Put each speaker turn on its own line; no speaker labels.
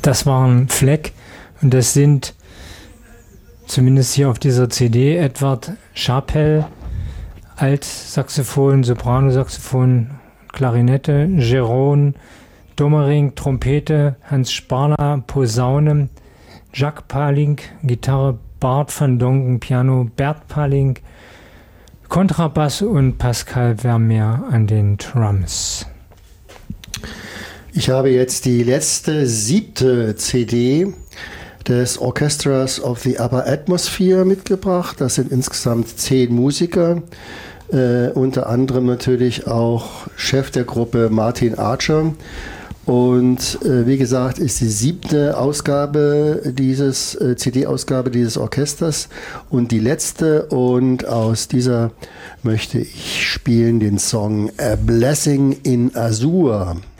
Das waren Fleck und das sind zumindest hier auf dieser CD Edward Sharpell, Altsaxophon, Sopranosaxophon, Klarinette, Geron, Dommering, Trompete, Hans Sparler, Posaune, Jacques Palink, Gitarre, Bart van Dongen, Piano, Bert Palink, Kontrabass und Pascal Vermeer an den Drums.
Ich habe jetzt die letzte 7. CD des Orchestras of the Upper Atmosphere mitgebracht. Das sind insgesamt 10 Musiker, unter anderem natürlich auch Chef der Gruppe Martin Archer. Und wie gesagt, ist die 7. Ausgabe dieses CD-Ausgabe dieses Orchesters und die letzte. Und aus dieser möchte ich spielen den Song A Blessing in Azure.